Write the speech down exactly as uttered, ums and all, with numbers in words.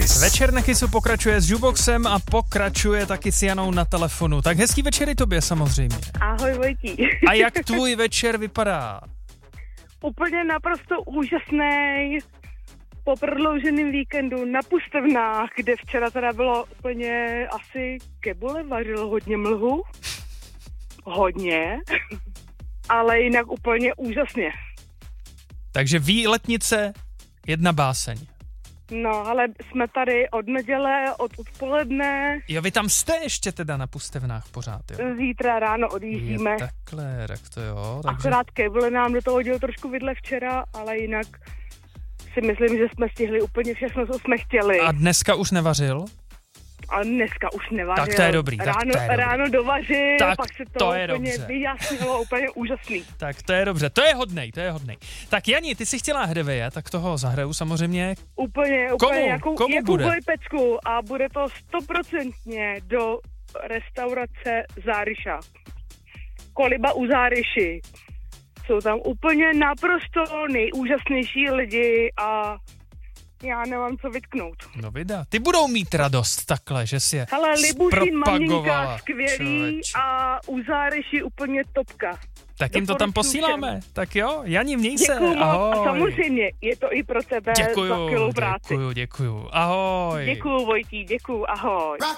Kiss. Večer na Kissu pokračuje s Juboxem a pokračuje taky s Janou na telefonu. Tak hezký večer i tobě samozřejmě. Ahoj Vojtí. A jak tvůj večer vypadá? Úplně naprosto úžasný. Po prodlouženém víkendu na Pustevnách, kde včera teda bylo úplně asi kebule, vařilo hodně mlhu. Hodně. Ale jinak úplně úžasně. Takže výletnice, jedna báseň. No, ale jsme tady od neděle, od odpoledne. Jo, vy tam jste ještě teda na Pustevnách pořád, jo? Zítra ráno odjíždíme. Je takhle, tak to jo. Takže... Akorát kebule nám do toho hodil trošku vidle včera, ale jinak si myslím, že jsme stihli úplně všechno, co jsme chtěli. A dneska už nevařil? A dneska už nevařil. Tak to je dobrý. Tak ráno, to je dobrý. ráno dovařil, tak pak se to, to je úplně dobře. vyjasnilo, úplně úžasný. Tak to je dobře, to je hodnej, to je hodnej. Tak Jani, ty jsi chtěla Hdeveje, tak toho zahraju samozřejmě. Úplně, Komu? úplně jakou, Komu jakou bude? pecku a bude to stoprocentně do restaurace Záryša. Koliba u Záryši. Jsou tam úplně naprosto nejúžasnější lidi a já nemám co vytknout. No vida, ty budou mít radost takhle, že si je Hele, Libušin maminka zpropagovala, skvělý člověče. a u Záryši úplně topka. Tak jim to tam Doporučuji posíláme. všem. Tak jo, Jani, měj se, Děkuju moc ahoj. a samozřejmě je to i pro tebe za Děkuju, skvělou práci. děkuju, děkuju, ahoj. Děkuju Vojtí, děkuju, ahoj.